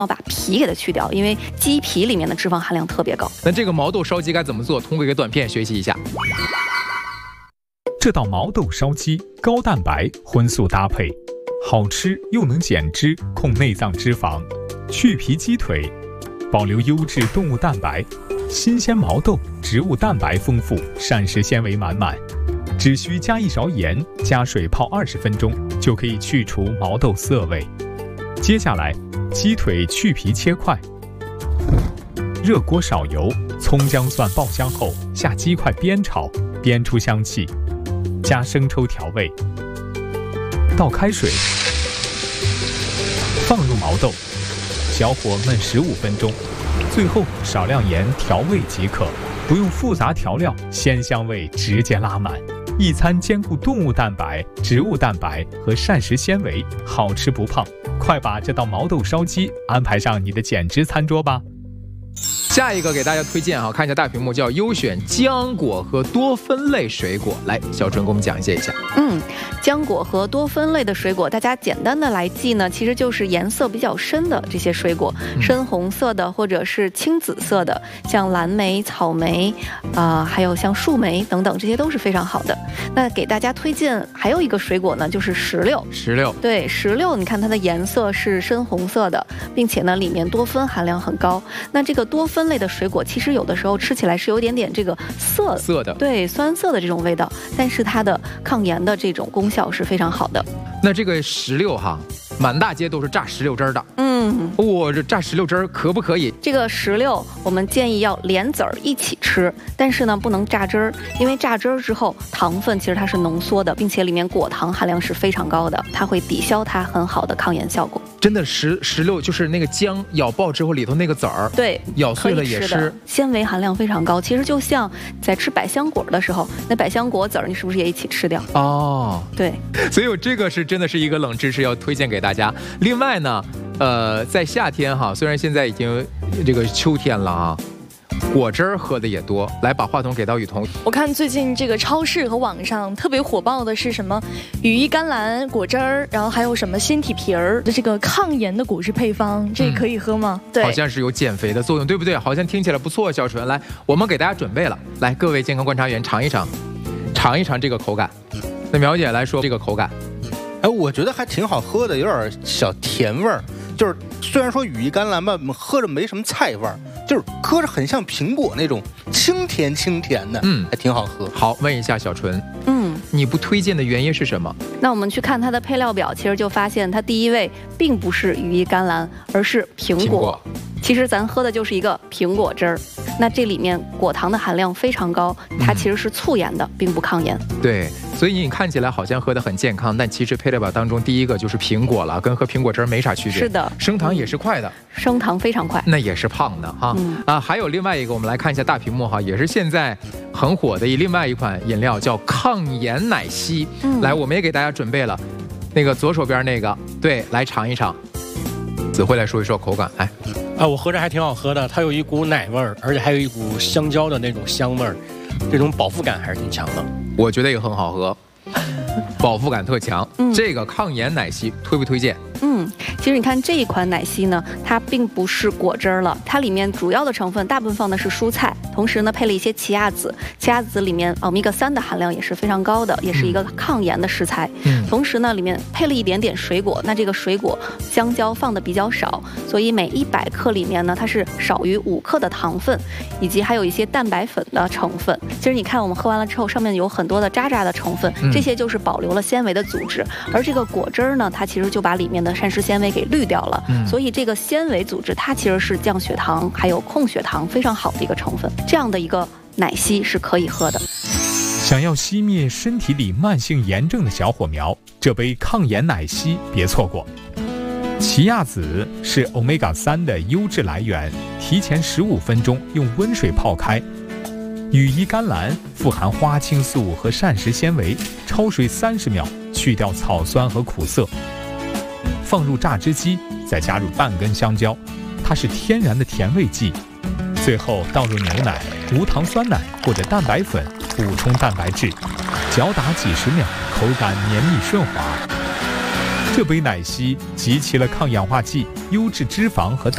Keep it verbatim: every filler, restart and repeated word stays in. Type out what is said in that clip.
要把皮给它去掉，因为鸡皮里面的脂肪含量特别高。 那这个毛豆烧鸡该怎么做？通过一个短片学习一下。 这道毛豆烧鸡高蛋白荤素搭配，好吃又能减脂，控内脏脂肪，去皮鸡腿，保留优质动物蛋白，新鲜毛豆植物蛋白丰富，膳食纤维满满。只需加一勺盐，加水泡二十分钟，就可以去除毛豆涩味。接下来，鸡腿去皮切块，热锅少油，葱姜蒜爆香后，下鸡块煸炒，煸出香气，加生抽调味，倒开水，放入毛豆，小火焖十五分钟，最后少量盐调味即可，不用复杂调料，鲜香味直接拉满。一餐兼顾动物蛋白、植物蛋白和膳食纤维，好吃不胖。快把这道毛豆烧鸡安排上你的减脂餐桌吧。 下一个给大家推荐哈，看一下大屏幕，叫优选浆果和多酚类水果。来，小纯给我们讲解一下。 嗯，浆果和多酚类的水果，大家简单的来记呢，其实就是颜色比较深的这些水果，嗯、深红色的或者是青紫色的，像蓝莓、草莓，啊、呃，还有像树莓等等，这些都是非常好的。那给大家推荐还有一个水果呢，就是石榴。 石榴， 对，石榴，你看它的颜色是深红色的，并且呢，里面多酚含量很高。那这个多酚类的水果，其实有的时候吃起来是有点点这个涩涩的， 对，酸涩的这种味道，但是它的抗炎的这种功效是非常好的。 那这个石榴哈，满大街都是榨石榴汁儿的。 嗯， 哇、哦，这榨石榴汁儿可不可以？ 这个石榴我们建议要连籽儿一起吃，但是呢不能榨汁儿，因为榨汁儿之后糖分其实它是浓缩的，并且里面果糖含量是非常高的，它会抵消它很好的抗炎效果。 真的石石榴就是那个浆咬爆之后里头那个籽儿， 对， 咬碎了也是纤维含量非常高。其实就像在吃百香果的时候，那百香果籽儿你是不是也一起吃掉？ 哦， 对， 所以我这个是真的是一个冷知识要推荐给大家。另外呢，呃，在夏天哈，虽然现在已经这个秋天了啊。果汁儿喝的也多，来把话筒给到雨桐。 我看最近这个超市和网上特别火爆的是什么羽衣甘蓝果汁儿，然后还有什么鲜体皮儿的这个抗炎的果汁配方，这可以喝吗？ 嗯、 对， 好像是有减肥的作用，对不对？好像听起来不错。小纯，来，我们给大家准备了，来，各位健康观察员尝一尝，尝一尝这个口感。那苗姐来说这个口感， 哎，我觉得还挺好喝的，有点小甜味儿。就是虽然说羽衣甘蓝吧，喝着没什么菜味儿，就是喝着很像苹果那种清甜清甜的，嗯，还挺好喝。 好，问一下小纯， 嗯， 你不推荐的原因是什么？ 那我们去看它的配料表，其实就发现它第一位并不是羽衣甘蓝，而是苹果。 苹果其实咱喝的就是一个苹果汁儿，那这里面果糖的含量非常高，它其实是促炎的，并不抗炎。 对，所以你看起来好像喝得很健康，但其实配料表当中第一个就是苹果了，跟喝苹果汁没啥区别。 是的， 升糖也是快的， 升糖非常快， 那也是胖的哈。嗯、啊，还有另外一个，我们来看一下大屏幕哈，也是现在很火的另外一款饮料，叫抗炎奶昔。嗯，来，我们也给大家准备了，那个左手边那个，对，来尝一尝。子慧来说一说口感，来。 啊，我喝着还挺好喝的，它有一股奶味儿，而且还有一股香蕉的那种香味儿，这种饱腹感还是挺强的。 我觉得也很好喝，饱腹感特强。嗯，这个抗炎奶昔推不推荐？ 嗯，其实你看这一款奶昔呢，它并不是果汁了，它里面主要的成分大部分放的是蔬菜，同时呢配了一些奇亚籽，奇亚籽里面欧米伽三的含量也是非常高的，也是一个抗炎的食材。嗯，同时呢里面配了一点点水果，那这个水果香蕉放的比较少，所以每一百克里面呢它是少于五克的糖分，以及还有一些蛋白粉的成分。其实你看我们喝完了之后，上面有很多的渣渣的成分，这些就是保留了纤维的组织，而这个果汁呢，它其实就把里面的膳食纤维给滤掉了，嗯、所以这个纤维组织它其实是降血糖还有控血糖非常好的一个成分，这样的一个奶昔是可以喝的。 想要熄灭身体里慢性炎症的小火苗，这杯抗炎奶昔别错过。奇亚籽是欧米伽三的优质来源，提前十五分钟用温水泡开。羽衣甘蓝富含花青素和膳食纤维，焯水三十秒，去掉草酸和苦涩。放入榨汁机，再加入半根香蕉，它是天然的甜味剂。最后倒入牛奶、无糖酸奶或者蛋白粉，补充蛋白质，搅打几十秒，口感绵密顺滑。这杯奶昔集齐了抗氧化剂、优质脂肪和